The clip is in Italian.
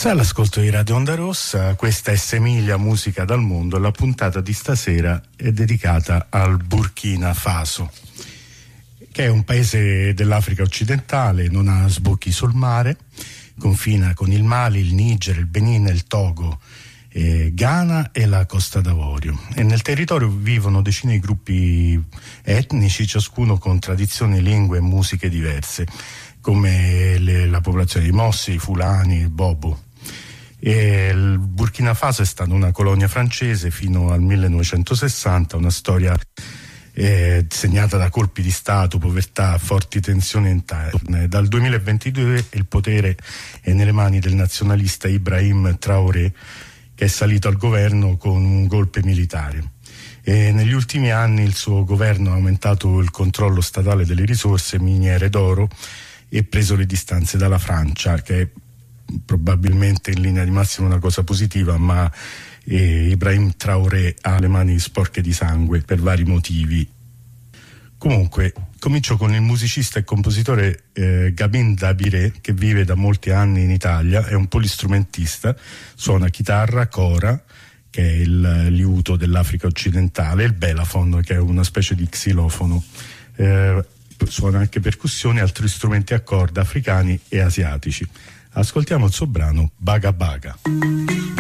Sei all'ascolto di Radio Onda Rossa, questa è Semilia Musica dal Mondo. La puntata di stasera è dedicata al Burkina Faso, che è un paese dell'Africa occidentale, non ha sbocchi sul mare, confina con il Mali, il Niger, il Benin, il Togo, Ghana e la Costa d'Avorio. E nel territorio vivono decine di gruppi etnici, ciascuno con tradizioni, lingue e musiche diverse, come la popolazione di Mossi, i Fulani, il Bobo. E il Burkina Faso è stata una colonia francese fino al 1960, una storia segnata da colpi di Stato, povertà, forti tensioni interne. Dal 2022 il potere è nelle mani del nazionalista Ibrahim Traoré, che è salito al governo con un golpe militare. E negli ultimi anni il suo governo ha aumentato il controllo statale delle risorse miniere d'oro e preso le distanze dalla Francia, che è probabilmente in linea di massima una cosa positiva, ma Ibrahim Traoré ha le mani sporche di sangue per vari motivi. Comunque, comincio con il musicista e compositore Gabin Dabiré, che vive da molti anni in Italia, è un polistrumentista, suona chitarra, cora, che è il liuto dell'Africa occidentale, e il belafon, che è una specie di xilofono. Suona anche percussioni e altri strumenti a corda africani e asiatici. Ascoltiamo il suo brano Baga Baga.